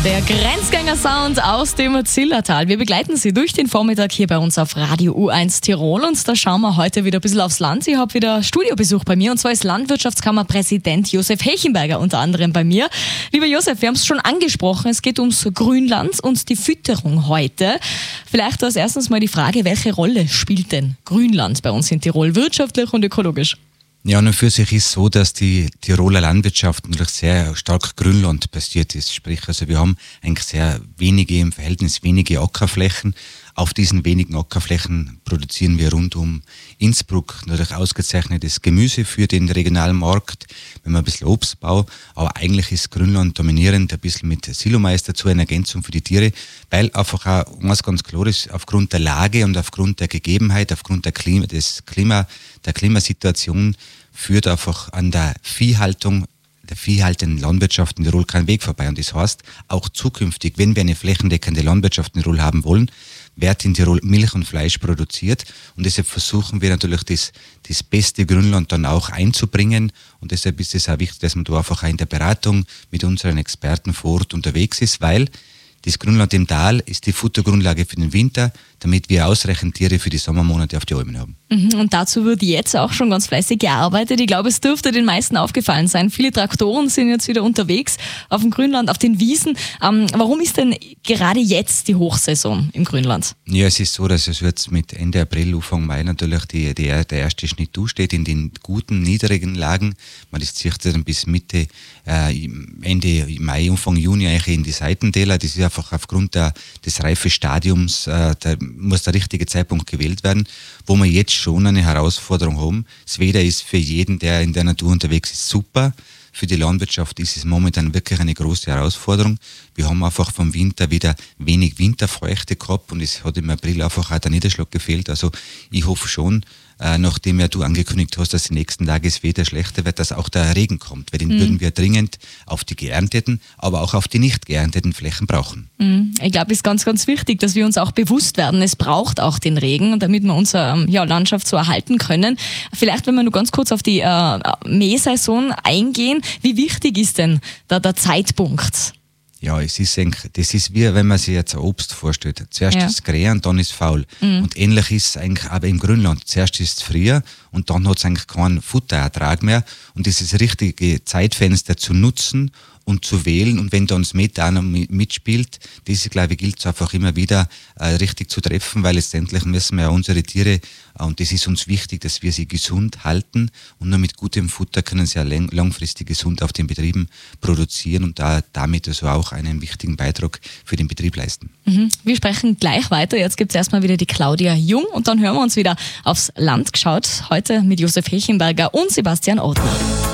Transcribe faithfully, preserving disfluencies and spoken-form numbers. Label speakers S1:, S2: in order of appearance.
S1: Der Grenzgänger-Sound aus dem Zillertal. Wir begleiten Sie durch den Vormittag hier bei uns auf Radio U eins Tirol und da schauen wir heute wieder ein bisschen aufs Land. Ich habe wieder Studiobesuch bei mir und zwar ist Landwirtschaftskammerpräsident Josef Hechenberger unter anderem bei mir. Lieber Josef, wir haben es schon angesprochen, es geht ums Grünland und die Fütterung heute. Vielleicht als erstes mal die Frage, welche Rolle spielt denn Grünland bei uns in Tirol, wirtschaftlich und ökologisch?
S2: Ja, und für sich ist so, dass die Tiroler Landwirtschaft natürlich sehr stark Grünland basiert ist. Sprich, also wir haben eigentlich sehr wenige, im Verhältnis wenige Ackerflächen. Auf diesen wenigen Ackerflächen produzieren wir rund um Innsbruck natürlich ausgezeichnetes Gemüse für den regionalen Markt, wenn man ein bisschen Obstbau, aber eigentlich ist Grünland dominierend, ein bisschen mit Silomais dazu, eine Ergänzung für die Tiere, weil einfach auch, was ganz klar ist, aufgrund der Lage und aufgrund der Gegebenheit, aufgrund der Klima, des Klima, der Klimasituation führt einfach an der Viehhaltung der viehhaltenden Landwirtschaft in Tirol kein Weg vorbei. Und das heißt, auch zukünftig, wenn wir eine flächendeckende Landwirtschaft in Tirol haben wollen, wird in Tirol Milch und Fleisch produziert. Und deshalb versuchen wir natürlich, das, das beste Grünland dann auch einzubringen. Und deshalb ist es auch wichtig, dass man da einfach auch in der Beratung mit unseren Experten vor Ort unterwegs ist, weil das Grünland im Tal ist die Futtergrundlage für den Winter, damit wir ausreichend Tiere für die Sommermonate auf die Almen haben.
S1: Und dazu wird jetzt auch schon ganz fleißig gearbeitet. Ich glaube, es dürfte den meisten aufgefallen sein. Viele Traktoren sind jetzt wieder unterwegs auf dem Grünland, auf den Wiesen. Ähm, warum ist denn gerade jetzt die Hochsaison im Grünland?
S2: Ja, es ist so, dass es jetzt mit Ende April, Anfang Mai natürlich die, die, der erste Schnitt zusteht in den guten, niedrigen Lagen. Man das zieht dann bis Mitte, äh, Ende Mai, Anfang Juni eigentlich in die Seitentäler. Das ist einfach aufgrund der, des Reifestadiums, äh, da muss der richtige Zeitpunkt gewählt werden, wo wir jetzt schon eine Herausforderung haben. Das Wetter ist für jeden, der in der Natur unterwegs ist, super. Für die Landwirtschaft ist es momentan wirklich eine große Herausforderung. Wir haben einfach vom Winter wieder wenig Winterfeuchte gehabt und es hat im April einfach auch der Niederschlag gefehlt. Also ich hoffe schon, äh, nachdem ja du angekündigt hast, dass die nächsten Tage das Wetter schlechter wird, dass auch der Regen kommt. Weil den mhm. würden wir dringend auf die geernteten, aber auch auf die nicht geernteten Flächen brauchen.
S1: Mhm. Ich glaube, es ist ganz, ganz wichtig, dass wir uns auch bewusst werden, es braucht auch den Regen, damit wir unsere ja, Landschaft so erhalten können. Vielleicht, wenn wir nur ganz kurz auf die äh, Mähsaison eingehen, wie wichtig ist denn da der Zeitpunkt?
S2: Ja, es ist eigentlich, das ist wie, wenn man sich jetzt ein Obst vorstellt. Zuerst
S1: ja.
S2: ist es grä und dann ist es faul. Mhm. Und ähnlich ist es eigentlich aber im Grünland. Zuerst ist es früher und dann hat es eigentlich keinen Futterertrag mehr. Und das ist das richtige Zeitfenster zu nutzen und zu wählen. Und wenn dann das Methan mitspielt, das, glaube ich, gilt es einfach immer wieder äh, richtig zu treffen, weil letztendlich müssen wir ja unsere Tiere, äh, und das ist uns wichtig, dass wir sie gesund halten und nur mit gutem Futter können sie ja lang, langfristig gesund auf den Betrieben produzieren und da, damit also auch einen wichtigen Beitrag für den Betrieb leisten.
S1: Mhm. Wir sprechen gleich weiter. Jetzt gibt es erstmal wieder die Claudia Jung und dann hören wir uns wieder aufs Land geschaut. Heute mit Josef Hechenberger und Sebastian Ottner.